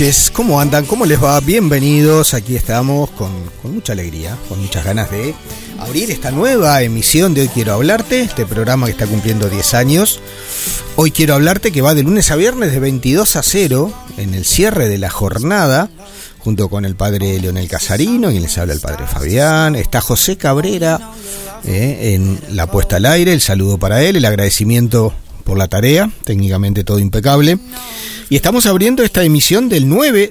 ¿Cómo andan? ¿Cómo les va? Bienvenidos, aquí estamos con mucha alegría, con muchas ganas de abrir esta nueva emisión de Hoy Quiero Hablarte, este programa que está cumpliendo 10 años. Hoy Quiero Hablarte, que va de lunes a viernes de 22 a 0, en el cierre de la jornada, junto con el padre Leonel Casarino, y les habla el padre Fabián. Está José Cabrera en la puesta al aire, el saludo para él, el agradecimiento por la tarea, técnicamente todo impecable. Y estamos abriendo esta emisión del 9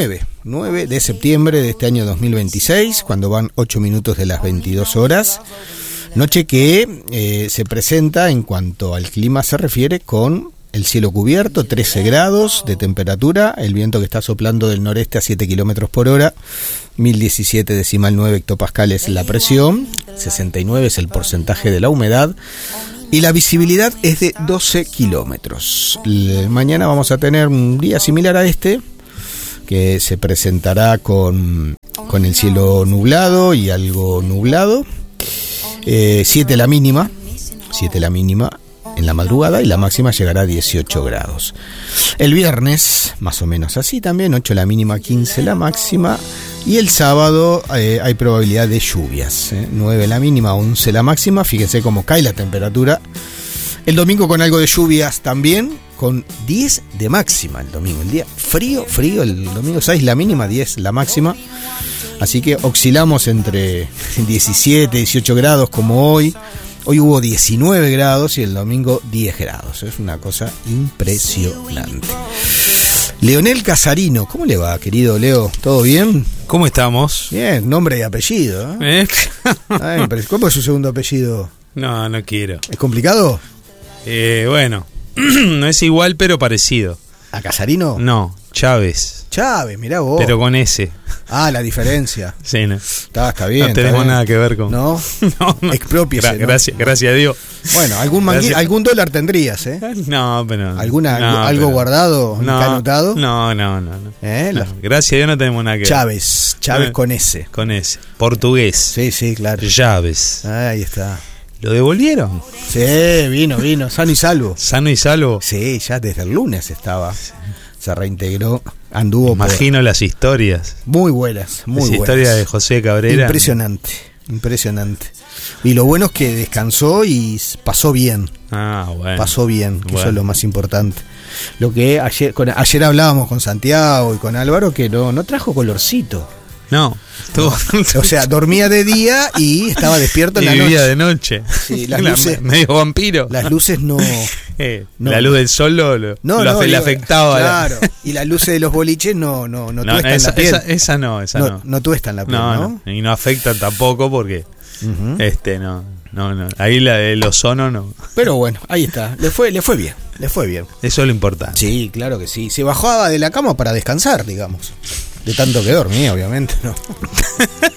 de septiembre de este año 2026, cuando van 8 minutos de las 22 horas. Noche que se presenta, en cuanto al clima se refiere, con el cielo cubierto, 13 grados de temperatura, el viento que está soplando del noreste a 7 kilómetros por hora, 1017,9 hectopascales la presión, 69 es el porcentaje de la humedad. Y la visibilidad es de 12 kilómetros. Mañana vamos a tener un día similar a este, que se presentará con el cielo nublado y algo nublado. 7 la mínima en la madrugada, y la máxima llegará a 18 grados. El viernes, más o menos así también, 8 la mínima, 15 la máxima. Y el sábado hay probabilidad de lluvias, 9 la mínima, 11 la máxima. Fíjense cómo cae la temperatura. El domingo con algo de lluvias también, con 10 de máxima el domingo. El día frío, el domingo 6 la mínima, 10 la máxima. Así que oscilamos entre 17, 18 grados como hoy. Hoy hubo 19 grados y el domingo 10 grados. Es una cosa impresionante. Leonel Casarino, ¿cómo le va, querido Leo? ¿Todo bien? ¿Cómo estamos? Bien, nombre y apellido, ¿eh? Ay, pero ¿cómo es su segundo apellido? No quiero. ¿Es complicado? Bueno, no es igual, pero parecido. ¿A Casarino? No, Chávez. Chávez, mirá vos. Pero con S. Ah, la diferencia. Sí, no. Está bien. No tenemos nada que ver con... ¿No? No. Expropiese, ¿no? Gracias a Dios. Bueno, algún dólar tendrías, ¿eh? No, pero... ¿Algo guardado, anotado? No. Gracias a Dios no tenemos nada que ver. Chávez con S. Con S. Portugués. Sí, claro. Chávez. Ahí está. ¿Lo devolvieron? Sí, vino, sano y salvo. ¿Sano y salvo? Sí, ya desde el lunes estaba. Se reintegró, anduvo. Imagino las historias. Muy buenas, muy buenas. La historia de José Cabrera. Impresionante. Y lo bueno es que descansó y pasó bien. Bueno. Pasó bien, que eso es lo más importante. Lo que ayer hablábamos con Santiago y con Álvaro, que no trajo colorcito. No. O sea, dormía de día y estaba despierto en la noche. Vivía de noche. Sí, las luces, medio vampiro. Las luces no. La luz del sol le afectaba. Claro. Y las luces de los boliches no tuestan la piel. Esa no. No tuestan la piel, ¿no? Y no afectan tampoco porque no. Ahí el ozono no. Pero bueno, ahí está. Le fue bien. Eso es lo importante. Sí, claro que sí. Se bajaba de la cama para descansar, digamos. De tanto que dormía, obviamente, ¿no?